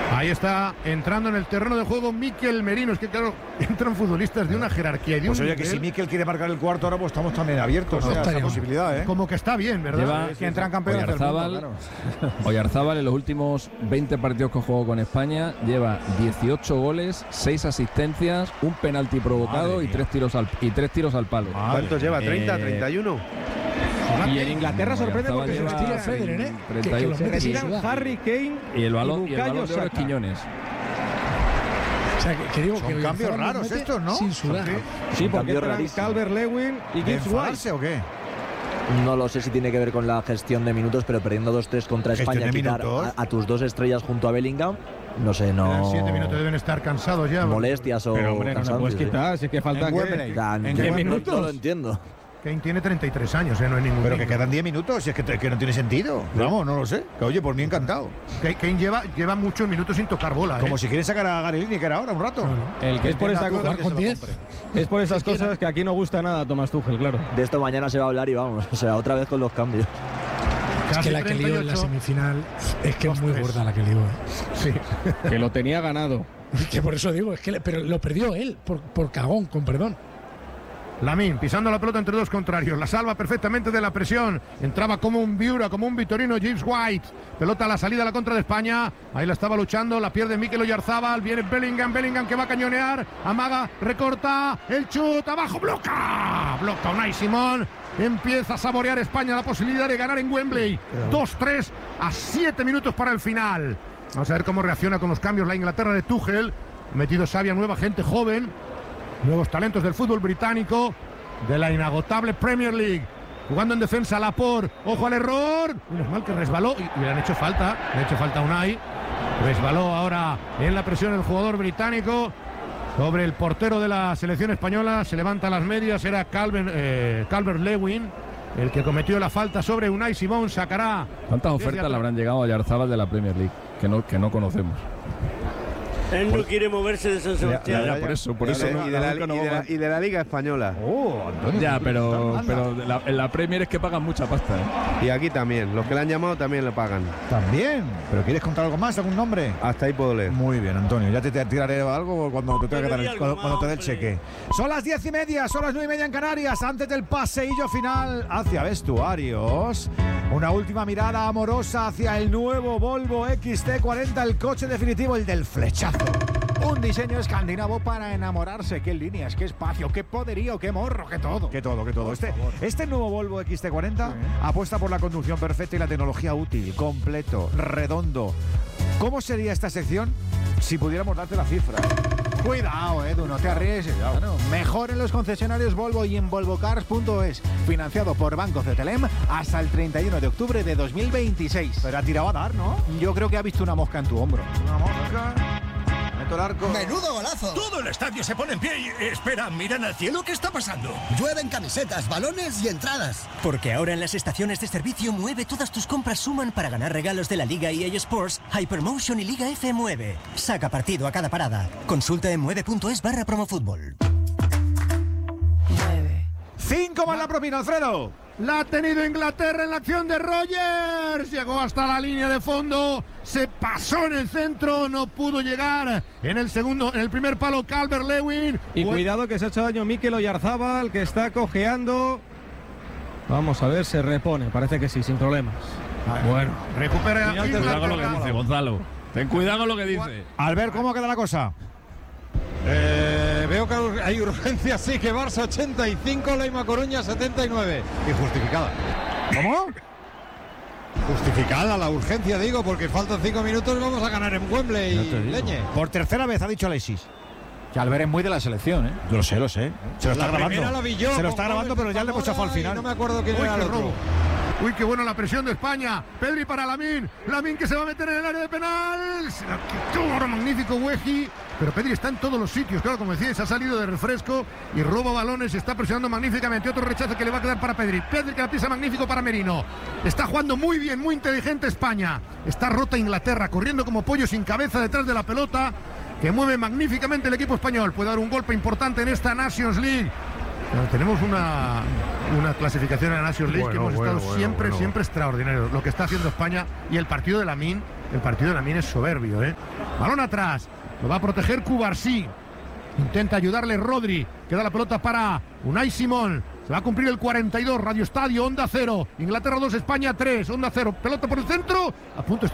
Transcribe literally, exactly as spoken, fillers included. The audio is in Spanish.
Ahí está entrando en el terreno de juego Mikel Merino. Es que claro, entran futbolistas de una jerarquía y de pues un oye, nivel. que si Mikel quiere marcar el cuarto ahora, pues estamos también abiertos pues a esa posibilidad, ¿eh? Como que está bien, ¿verdad? Lleva, sí, sí, que entran campeones del mundo, claro. Oyarzábal en los últimos veinte partidos que jugó con España lleva dieciocho goles, seis asistencias, un penalti provocado y tres tiros al y tres tiros al palo. ¿Cuántos lleva? ¿treinta, Eh, treinta y uno? Y en Inglaterra sorprende porque lleva su estilo Federer, ¿eh? treinta Que, y que uno. los necesitan Harry Kane y el balón y, y el balón de oro es Saka. Quiñones. O sea, que, que digo Son que cambios Oyarzabal raros mete estos, ¿no? Sin sudar. Sí, porque eran Calvert-Lewin y ¿De Gibbs enfadarse White. o qué? No lo sé si tiene que ver con la gestión de minutos, pero perdiendo dos tres contra ¿Gestión España, de quitar minutos? a, a tus dos estrellas junto a Bellingham, no sé, no. Quedan siete minutos, deben estar cansados ya. Molestias o Pero hombre, no se cansancios, puedes sí. quitar, si es que falta En que... Wembley. Ya, ¿En no- qué no- minutos? No lo entiendo. Kane tiene treinta y tres años, ¿eh? No es ningún Pero que niño. quedan diez minutos, si es que, que no tiene sentido. Vamos, no lo sé. Que, oye, por mí encantado. Kane- Kane lleva, lleva muchos minutos sin tocar bola, ¿eh? Como si quieren sacar a Gary Lineker ahora, un rato. El que es por, esa cosa, con diez. es por esas cosas que aquí no gusta nada a Tomás Tuchel, claro. De esto mañana se va a hablar y vamos, o sea, otra vez con los cambios. Es que la que lió en la semifinal es que es muy gorda la que lió. Sí. Que lo tenía ganado. Que por eso digo, es que le- pero lo perdió él, por, por cagón, con perdón. Lamine pisando la pelota entre dos contrarios, la salva perfectamente de la presión, entraba como un Viura, como un Vitorino Gibbs White, pelota a la salida a la contra de España, ahí la estaba luchando, la pierde Mikel Oyarzábal, viene Bellingham, Bellingham que va a cañonear, amaga, recorta, el chut, abajo, bloca, bloca Unai Simón, empieza a saborear España la posibilidad de ganar en Wembley, dos tres a siete minutos para el final. Vamos a ver cómo reacciona con los cambios la Inglaterra de Tuchel, ha metido sabia nueva gente joven, nuevos talentos del fútbol británico, de la inagotable Premier League. Jugando en defensa Laporte, ojo al error. Menos mal que resbaló y, y le han hecho falta, le han hecho falta a Unai. Resbaló ahora en la presión el jugador británico sobre el portero de la selección española. Se levanta las medias, era Calvert, eh, Calvert-Lewin el que cometió la falta sobre Unai Simón. Sacará. ¿Cuántas ofertas le habrán llegado a Oyarzábal de la Premier League que no, que no conocemos? Él no quiere moverse de San Sebastián. Ya, ya, por eso, por Y eso de- no- y, de la, nunca nos y, de la, vamos a- y de la Liga Española. Oh, Antonio. Ya, pero, Anda. pero de la- en la Premier es que pagan mucha pasta, ¿eh? Y aquí también. Los que le han llamado también le pagan. También. ¿Pero quieres contar algo más? ¿Algún nombre? Hasta ahí puedo leer. Muy bien, Antonio. Ya te, te tiraré algo cuando te, tenga que dar el- algo cuando, más, cuando te dé el hombre. cheque. Son las diez y media, son las nueve y media en Canarias. Antes del paseillo final hacia vestuarios. Una última mirada amorosa hacia el nuevo Volvo X C cuarenta, el coche definitivo, el del flechazo. Un diseño escandinavo para enamorarse. Qué líneas, qué espacio, qué poderío, qué morro, qué todo. Qué todo, qué todo. Este, este nuevo Volvo X C cuarenta apuesta por la conducción perfecta y la tecnología útil, completo, redondo. ¿Cómo sería esta sección si pudiéramos darte la cifra? Cuidado, Edu, no te arriesgues. Claro. Mejor en los concesionarios Volvo y en volvocars punto es. Financiado por Banco Cetelem hasta el treinta y uno de octubre de dos mil veintiséis. Pero ha tirado a dar, ¿no? Yo creo que ha visto una mosca en tu hombro. Una mosca. Meto el arco. ¡Menudo golazo! Todo el estadio se pone en pie y... Espera, miran al cielo, ¿qué está pasando? Llueven camisetas, balones y entradas. Porque ahora en las estaciones de servicio Mueve todas tus compras suman para ganar regalos de la Liga E A Sports, Hypermotion y Liga F Mueve. Saca partido a cada parada. Consulta en mueve punto es barra promofútbol. Cinco más la propina, Alfredo. La ha tenido Inglaterra en la acción de Rogers. Llegó hasta la línea de fondo. Se pasó en el centro. No pudo llegar en el segundo, en el primer palo Calvert-Lewin. Y cuidado que se ha hecho daño Mikel Oyarzábal, que está cojeando. Vamos a ver, se repone. Parece que sí, sin problemas. Bueno, recupera Ten cuidado con lo que Inglaterra. dice, Gonzalo. Ten cuidado con lo que dice. Albert, ¿cómo queda la cosa? Eh, veo que hay urgencia, sí, que Barça ochenta y cinco, Leima Coruña setenta y nueve. Y justificada. ¿Cómo? Justificada la urgencia, digo, porque faltan cinco minutos y vamos a ganar en Wembley, Leñe. Por tercera vez ha dicho Alexis. Que Albert es muy de la selección, ¿eh? Yo lo sé, lo sé. Se lo está La grabando. primera la vi yo, Se lo con está grabando, goles pero de ya le hemos chafado al Zamora y final. No me acuerdo quién Uy, era el qué otro. robo. Uy, qué buena la presión de España. Pedri para Lamine. Lamine que se va a meter en el área de penal. Se la quitó ahora magnífico Weji. Pero Pedri está en todos los sitios. Claro, como decíais, ha salido de refresco y roba balones. Está presionando magníficamente. Otro rechazo que le va a quedar para Pedri. Pedri que la pisa magnífico para Merino. Está jugando muy bien, muy inteligente España. Está rota Inglaterra, corriendo como pollo sin cabeza detrás de la pelota, que mueve magníficamente el equipo español. Puede dar un golpe importante en esta Nations League. Bueno, tenemos una, una clasificación en la Nations League Bueno, que hemos bueno, estado bueno, siempre, bueno. siempre extraordinario. Lo que está haciendo España y el partido de Lamine, el partido de Lamine es soberbio, ¿eh? Balón atrás, lo va a proteger Cubarsí. Intenta ayudarle Rodri, queda la pelota para Unai Simón. Se va a cumplir el cuarenta y dos, Radio Estadio, Onda Cero. Inglaterra dos, España tres, Onda Cero. Pelota por el centro, a punto